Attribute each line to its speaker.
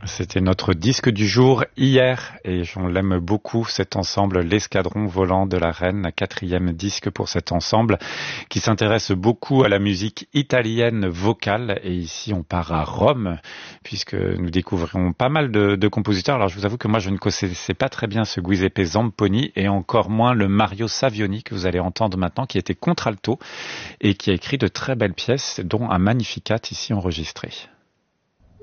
Speaker 1: C'était notre disque du jour hier et on l'aime beaucoup cet ensemble, l'Escadron Volant de la Reine, 4e disque pour cet ensemble qui s'intéresse beaucoup à la musique italienne vocale et ici on part à Rome puisque nous découvrirons pas mal de compositeurs. Alors je vous avoue que moi je ne connaissais pas très bien ce Giuseppe Zamponi et encore moins le Mario Savioni que vous allez entendre maintenant qui était contralto et qui a écrit de très belles pièces dont un Magnificat ici enregistré.